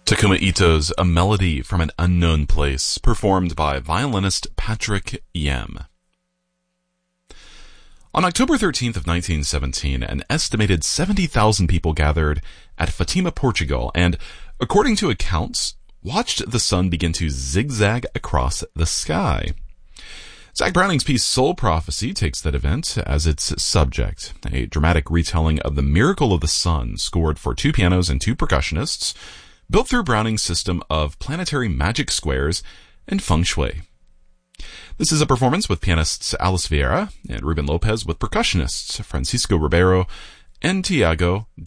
Takuma Ito's A Melody from an Unknown Place, performed by violinist Patrick Yem. On October 13th of 1917, an estimated 70,000 people gathered at Fatima, Portugal, and, according to accounts, watched the sun begin to zigzag across the sky. Zach Browning's piece Soul Prophecy takes that event as its subject, a dramatic retelling of the miracle of the sun scored for 2 pianos and 2 percussionists, built through Browning's system of planetary magic squares and feng shui. This is a performance with pianists Alice Vieira and Ruben Lopez, with percussionists Francisco Ribeiro and Tiago